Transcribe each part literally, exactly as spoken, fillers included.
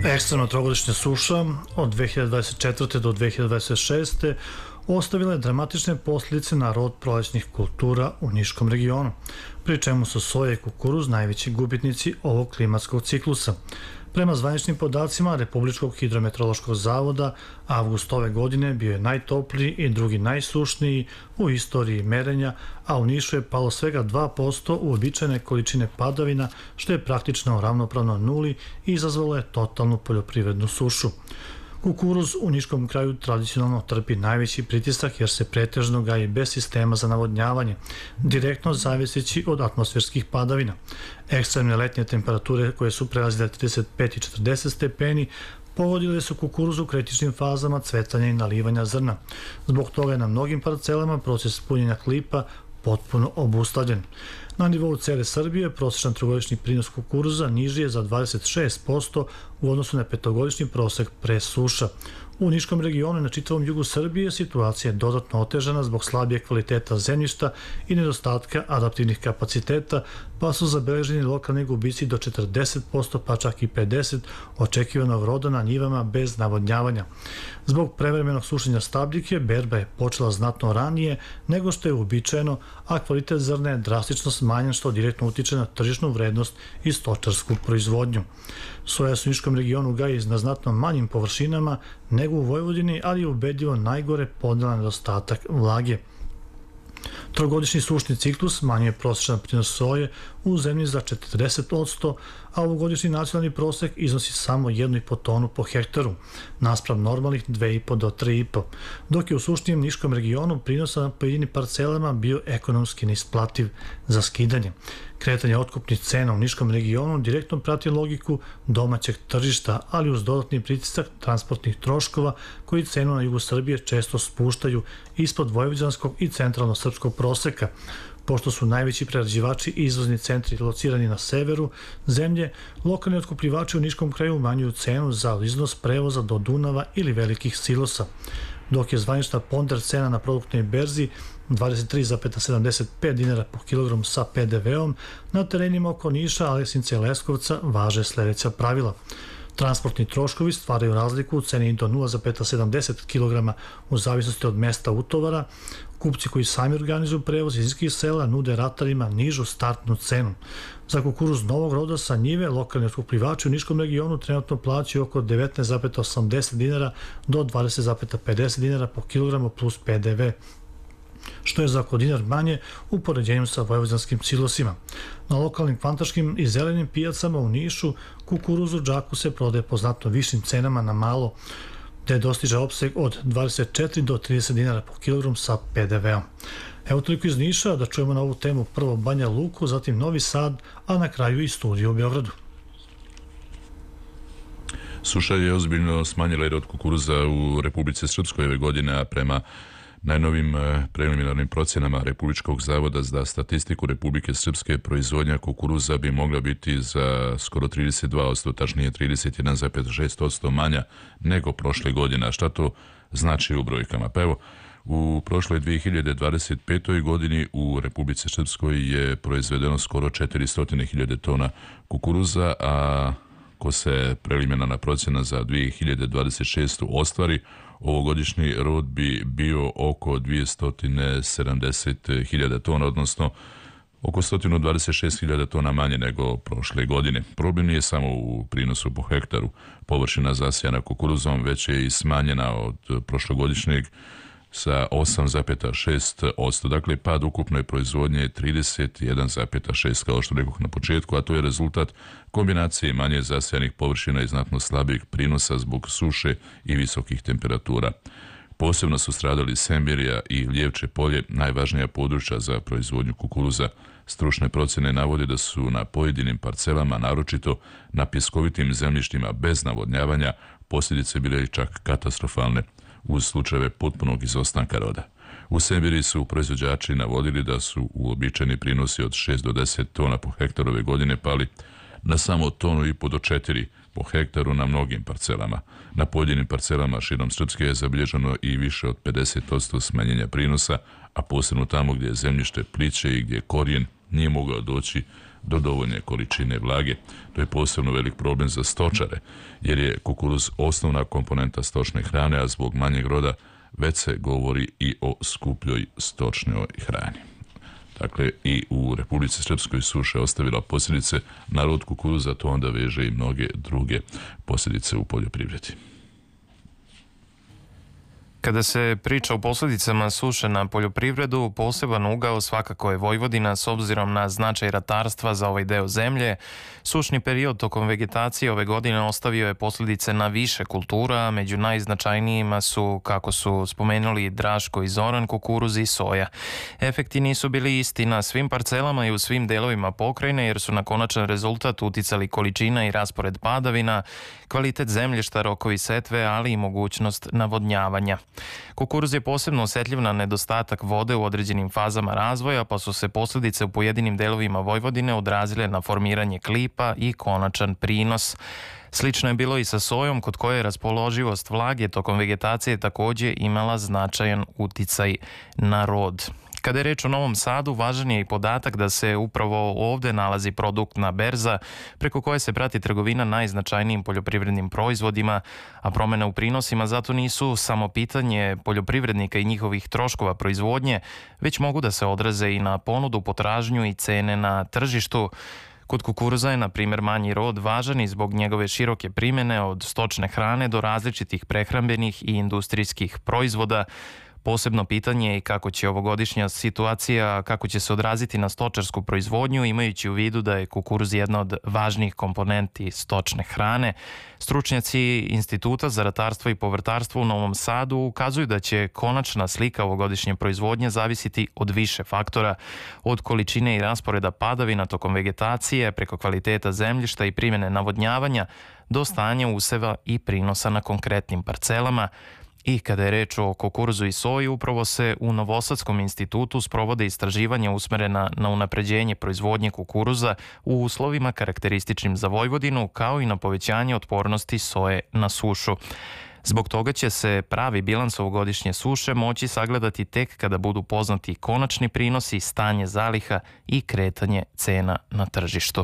Ekstremno trogodišnja suša od dve hiljade dvadeset četvrte. do dve hiljade dvadeset šeste. ostavila je dramatične posljedice na rod prolećnih kultura u Niškom regionu, pri čemu su soja i kukuruz najveći gubitnici ovog klimatskog ciklusa. Prema zvaničnim podacima Republičkog hidrometeorološkog zavoda, avgust ove godine bio je najtopliji i drugi najsušniji u istoriji merenja, a u Nišu je palo svega dva posto uobičajene količine padavina, što je praktično ravnopravno nuli i izazvalo je totalnu poljoprivrednu sušu. Kukuruz u Niškom kraju tradicionalno trpi najveći pritisak jer se pretežno gaji bez sistema za navodnjavanje, direktno zaviseći od atmosferskih padavina. Ekstremne letnje temperature koje su prelazile trideset pet i četrdeset stepeni pogodile su kukuruz u kritičnim fazama cvetanja i nalivanja zrna. Zbog toga je na mnogim parcelama proces punjenja klipa potpuno obustavljen. Na nivou cele Srbije prosječan trogodišnji prinos kukuruza niži je za dvadeset šest posto u odnosu na petogodišnji prosek pre suša. U Niškom regionu i na čitavom jugu Srbije situacija je dodatno otežana zbog slabije kvaliteta zemljišta i nedostatka adaptivnih kapaciteta, pa su zabeleženi lokalni gubici do četrdeset posto pa čak i pedeset posto očekivanog roda na njivama bez navodnjavanja. Zbog prevremenog sušenja stabljike, berba je počela znatno ranije nego što je uobičajeno, a kvalitet zrna je drastično smanjen što direktno utiče na tržišnu vrednost i stočarsku proizvodnju. Soja se u Niškom regionu gaji na znatno manjim površinama nego u Vojvodini, ali je ubedljivo najgore podnela nedostatak vlage. Trogodišnji sušni ciklus smanjuje prosječan prinos soje u zemlji za četrdeset posto, a ovogodišnji nacionalni prosek iznosi samo jednu i po tonu po hektaru, naspram normalnih dve i po do tri i po, dok je u sušnijem Niškom regionu prinos na pojedinim parcelama bio ekonomski neisplativ za skidanje. Kretanje otkupnih cena u Niškom regionu direktno prati logiku domaćeg tržišta, ali uz dodatni pritisak transportnih troškova koji cenu na jugu Srbije često spuštaju ispod vojvođanskog i centralno-srpskog proseka. Pošto su najveći prerađivači i izvozni centri locirani na severu zemlje, lokalni otkupljivači u Niškom kraju umanjuju cenu za iznos prevoza do Dunava ili velikih silosa. Dok je zvanična ponder cena na produktnoj berzi dvadeset tri zarez sedamdeset pet dinara po kilogramu sa pe de veom, na terenima oko Niša, Aleksinca i Leskovca važe sledeća pravila. Transportni troškovi stvaraju razliku u ceni do nula zarez sedamdeset kilograma u zavisnosti od mesta utovara. Kupci koji sami organizuju prevoz iz niskih sela nude ratarima nižu startnu cenu. Za kukuruz novog roda sa njive lokalni otkupljivači u Niškom regionu trenutno plaćaju oko devetnaest zarez osamdeset dinara do dvadeset zarez pedeset dinara po kilogramu plus pe de ve, što je za oko dinar manje u poređenju sa vojvođanskim silosima. Na lokalnim kvantaškim i zelenim pijacama u Nišu kukuruz u džaku se prodaje po znatno višim cenama na malo, gde dostiže opseg od dvadeset četiri do trideset dinara po kilogram sa pe de veom. Evo toliko iz Niša, da čujemo na ovu temu prvo Banja Luku, zatim Novi Sad, a na kraju i studiju u Beogradu. Suša je ozbiljno smanjila i rod kukuruza u Republici Srpskoj ove godine, a prema najnovim preliminarnim procjenama Republičkog zavoda za statistiku Republike Srpske proizvodnja kukuruza bi mogla biti za skoro trideset dva posto, tačnije trideset jedan zarez šest posto manja nego prošle godine. A šta to znači u brojkama? Pa evo, u prošloj dve hiljade dvadeset petoj godini u Republici Srpskoj je proizvedeno skoro četiristo hiljada tona kukuruza, a ko se preliminarna procjena za dve hiljade dvadeset šestu ostvari, ovogodišnji rod bi bio oko dvesta sedamdeset hiljada tona, odnosno oko sto dvadeset šest hiljada tona manje nego prošle godine. Problem nije samo u prinosu po hektaru. Površina zasijana kukuruzom već je i smanjena od prošlogodišnjeg sa osam zarez šest posto. Dakle, pad ukupnoj proizvodnje je trideset jedan zarez šest kao što rekoh na početku, a to je rezultat kombinacije manje zasijanih površina i znatno slabijeg prinosa zbog suše i visokih temperatura. Posebno su stradali Semberija i Ljevče polje, najvažnija područja za proizvodnju kukuruza. Stručne procjene navode da su na pojedinim parcelama, naročito na pjeskovitim zemljištima bez navodnjavanja, posljedice bile čak katastrofalne uz slučajeve potpunog izostanka roda. U Semberiji su proizvođači navodili da su uobičajeni prinosi od šest do deset tona po hektaru ove godine pali na samo tonu i po do četiri po hektaru na mnogim parcelama. Na pojedinim parcelama širom Srpske je zabilježeno i više od pedeset posto smanjenja prinosa, a posebno tamo gdje je zemljište pliće i gdje korijen nije mogao doći do dovoljne količine vlage. To je posebno velik problem za stočare, jer je kukuruz osnovna komponenta stočne hrane, a zbog manjeg roda već se govori i o skupljoj stočnoj hrani. Dakle, i u Republici Srpskoj suša je ostavila posljedice na rod kukuruza, to onda veže i mnoge druge posljedice u poljoprivredi. Kada se priča o posljedicama suše na poljoprivredu, poseban ugao svakako je Vojvodina s obzirom na značaj ratarstva za ovaj deo zemlje. Sušni period tokom vegetacije ove godine ostavio je posljedice na više kultura, a među najznačajnijima su, kako su spomenuli Draško i Zoran, kukuruz i soja. Efekti nisu bili isti na svim parcelama i u svim delovima pokrajine, jer su na konačan rezultat uticali količina i raspored padavina, kvalitet zemljišta, rokovi setve, ali i mogućnost navodnjavanja. Kukuruz je posebno osjetljiv na nedostatak vode u određenim fazama razvoja, pa su se posljedice u pojedinim delovima Vojvodine odrazile na formiranje klipa i konačan prinos. Slično je bilo i sa sojom, kod koje je raspoloživost vlage tokom vegetacije također imala značajan uticaj na rod. Kada je reč o Novom Sadu, važan je i podatak da se upravo ovdje nalazi produktna berza preko koje se prati trgovina najznačajnijim poljoprivrednim proizvodima, a promjene u prinosima zato nisu samo pitanje poljoprivrednika i njihovih troškova proizvodnje, već mogu da se odraze i na ponudu, potražnju i cene na tržištu. Kod kukuruza je, na primjer, manji rod važan i zbog njegove široke primjene od stočne hrane do različitih prehrambenih i industrijskih proizvoda. Posebno pitanje je i kako će ovogodišnja situacija, kako će se odraziti na stočarsku proizvodnju, imajući u vidu da je kukuruz jedna od važnijih komponenti stočne hrane. Stručnjaci Instituta za ratarstvo i povrtarstvo u Novom Sadu ukazuju da će konačna slika ovogodišnje proizvodnje zavisiti od više faktora, od količine i rasporeda padavina tokom vegetacije, preko kvaliteta zemljišta i primjene navodnjavanja, do stanja useva i prinosa na konkretnim parcelama. I kada je reč o kukuruzu i soji, upravo se u Novosadskom institutu sprovode istraživanja usmerena na unapređenje proizvodnje kukuruza u uslovima karakterističnim za Vojvodinu, kao i na povećanje otpornosti soje na sušu. Zbog toga će se pravi bilans ovogodišnje suše moći sagledati tek kada budu poznati konačni prinosi, stanje zaliha i kretanje cena na tržištu.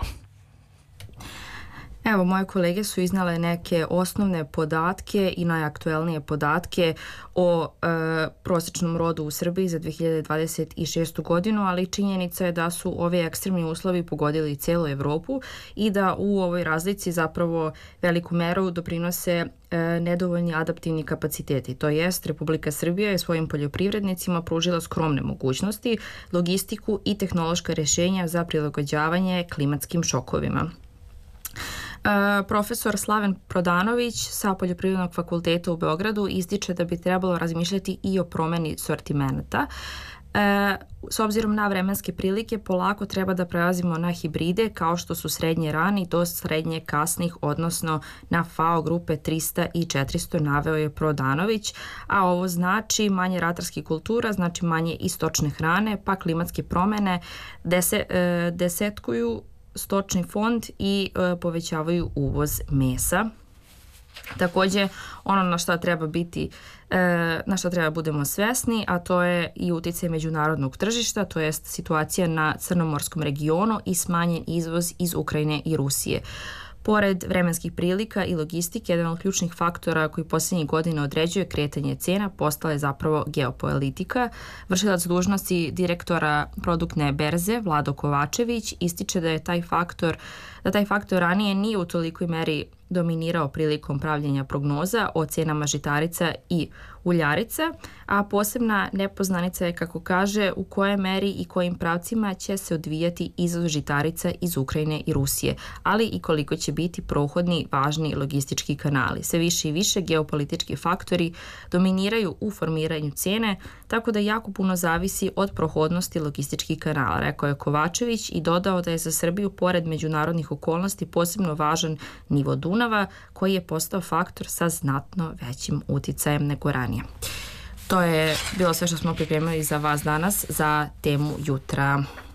Evo, moje kolege su iznale neke osnovne podatke i najaktuelnije podatke o e, prosječnom rodu u Srbiji za dve hiljade dvadeset šestu godinu, ali činjenica je da su ove ekstremni uslovi pogodili cijelu Evropu i da u ovoj razlici zapravo veliku meru doprinose e, nedovoljni adaptivni kapaciteti. To jest, Republika Srbija je svojim poljoprivrednicima pružila skromne mogućnosti, logistiku i tehnološka rješenja za prilagođavanje klimatskim šokovima. Uh, profesor Slaven Prodanović sa Poljoprivrednog fakulteta u Beogradu ističe da bi trebalo razmišljati i o promjeni sortimenta. Uh, s obzirom na vremenske prilike, polako treba da prelazimo na hibride kao što su srednje rani do srednje kasnih, odnosno na F A O grupe trista i četiristo, naveo je Prodanović, a ovo znači manje ratarskih kultura, znači manje istočne hrane, pa klimatske promjene dese, uh, desetkuju stočni fond i e, povećavaju uvoz mesa. Također, ono na šta treba biti, e, na šta treba budemo svesni, a to je i utjecaj međunarodnog tržišta, to jest situacija na Crnomorskom regionu i smanjen izvoz iz Ukrajine i Rusije. Pored vremenskih prilika i logistike, jedan od ključnih faktora koji posljednjih godina određuje kretanje cena postala je zapravo geopolitika. Vršilac dužnosti direktora produktne berze Vlado Kovačević ističe da je taj faktor, da taj faktor ranije nije u tolikoj meri dominirao prilikom pravljenja prognoza o cenama žitarica i uljarica, a posebna nepoznanica je, kako kaže, u kojoj meri i kojim pravcima će se odvijati izvoz žitarica iz Ukrajine i Rusije, ali i koliko će biti prohodni važni logistički kanali. Sve više i više geopolitički faktori dominiraju u formiranju cene, tako da jako puno zavisi od prohodnosti logističkih kanala, rekao je Kovačević i dodao da je za Srbiju pored međunarodnih okolnosti posebno važan nivo Dunava, koji je postao faktor sa znatno većim uticajem nego ranije. To je bilo sve što smo pripremili za vas danas za temu jutra.